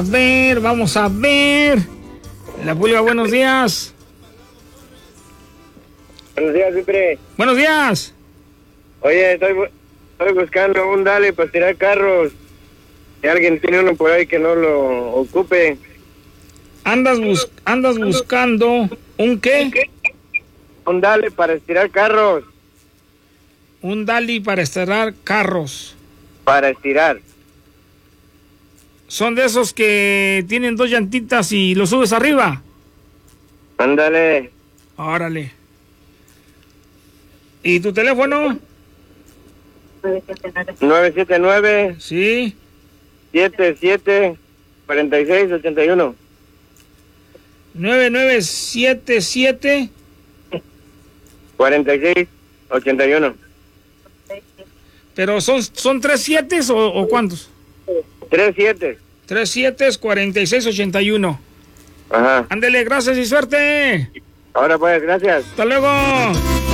Vamos a ver. La Pulga, buenos días. Buenos días, Cipre. Buenos días. Oye, estoy buscando un Dali para tirar carros. Si alguien tiene uno por ahí que no lo ocupe. Andas buscando un qué? Un Dali para estirar carros. Un Dali para estirar carros. Para estirar. Son de esos que tienen dos llantitas y los subes arriba. Ándale. Órale. ¿Y tu teléfono? 979. Sí. 77 46 81. 9977 46 81. Pero son 3 7 o ¿cuántos? 37. 3 7 46 81. Ajá. Ándele, gracias y suerte. Ahora pues, gracias. Hasta luego.